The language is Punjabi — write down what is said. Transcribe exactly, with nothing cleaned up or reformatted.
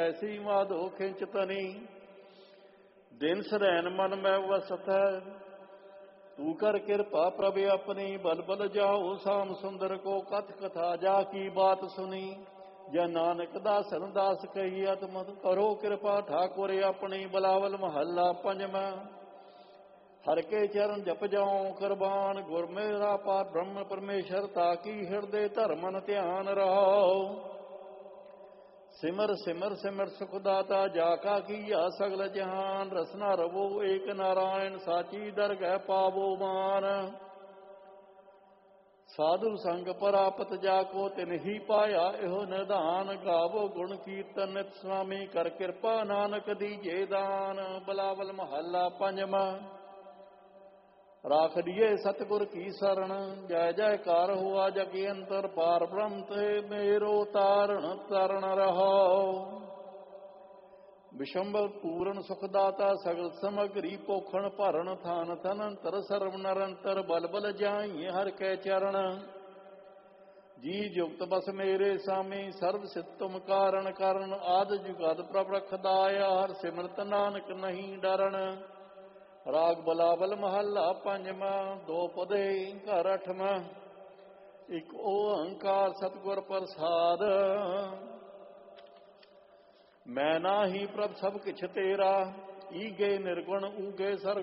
ਐਸੀ ਮਾਧੋ ਖਿੰਚ ਤਨੀ। ਦਿਨ ਸਰੈਨ ਮਨ ਮੈਂ ਵਸਤ ਹੈ, ਤੂੰ ਕਰ ਕਿਰਪਾ ਪ੍ਰਭ ਆਪਣੀ। ਬਲ ਬਲ ਜਾਓ ਸਾਮ ਸੁੰਦਰ ਕੋ, ਕਥ ਕਥਾ ਜਾ ਕੀ ਬਾਤ ਸੁਣੀ। ਜੈ ਨਾਨਕ ਦਾਸਨ ਦਾਸ ਕਹੀ ਅਤਮਤ, ਕਰੋ ਕਿਰਪਾ ਠਾਕੁਰ ਆਪਣੀ। ਬਲਾਵਲ ਮਹੱਲਾ ਪੰਜਵਾਂ। ਹਰ ਕੇ ਚਰਨ ਜਪ ਜਾਉ ਕਰਬਾਨ, ਗੁਰ ਮੇਰਾ ਪਾਰ ਬ੍ਰਹਮ ਪਰਮੇਸ਼ਰ। ਤਾਕੀ ਹਿਰਦੇ ਧਰਮਨ ਧਿਆਨ ਰਹਾਉ। ਸਿਮਰ ਸਿਮਰ ਸਿਮਰ ਸੁਖ ਦਾਤਾ, ਜਾ ਕਾ ਕੀਆ ਸਗਲ ਜਹਾਨ। ਰਸਨਾ ਰਵੋ ਏਕ ਨਾਰਾਇਣ, ਸਾਚੀ ਦਰਗਹਿ ਪਾਵੋ ਮਾਨ। ਸਾਧੂ ਸੰਗ ਪ੍ਰਾਪਤ ਜਾ ਕੋ, ਤਿਨ ਹੀ ਪਾਇਆ ਇਹੋ ਨਿਧਾਨ। ਗਾਵੋ ਗੁਣ ਕੀਰਤਨ ਨਿਤ ਸੁਆਮੀ, ਕਰ ਕਿਰਪਾ ਨਾਨਕ ਦੀਜੇ ਦਾਨ। ਬਲਾਵਲ ਮਹੱਲਾ ਪੰਜਵਾਂ। ਰਾਖ ਦੀਏ ਸਤਿਗੁਰ ਕੀ ਸਰਣ, ਜੈ ਜੈਕਾਰ ਹੋਆ ਜਗ ਅੰਤਰ। ਪਾਰ ਬ੍ਰਹਮ ਤੇ ਮੇਰੋ ਤਾਰਨ ਤਰਨ ਰਹਾਉ। ਵਿਸ਼ੰਬਰ ਪੂਰਨ ਸੁਖ ਦਾਤਾ, ਸਗਲ ਸਮਗਰੀ ਪੋਖਣ ਭਰਨ। ਥਾਨ ਤਨੰਤਰ ਸਰਵ ਨਿਰੰਤਰ, ਬਲ ਬਲ ਜਾਈਏ ਹਰ ਕੈ ਚਰਨ। ਜੀ ਜੁਗਤ ਬਸ ਮੇਰੇ ਸਾਮੀ, ਸਰਬ ਸਿਧ ਤੁਮ ਕਾਰਨ ਕਰਨ। ਆਦਿ ਜੁਗਾਦ ਪ੍ਰਭ ਰਖਦਾਇਆ, ਹਰ ਸਿਮਰਤ ਨਾਨਕ ਨਹੀਂ ਡਰਨ। ਰਾਗ ਬਲਾਵਲ ਮਹੱਲਾ ਪੰਜਵਾਂ। ਦੋ ਪਦੇ ਘਰ ਅਠਵਾਂ। ਇੱਕ ਓੰਕਾਰ ਸਤਿਗੁਰ ਪ੍ਰਸਾਦ। ਮੈਂ ਨਾਹੀ ਪ੍ਰਭ ਸਭ ਕਿਛ ਤੇਰਾ, ਈਗੇ ਨਿਰਗੁਣ ਊਗੇ ਸਰਬ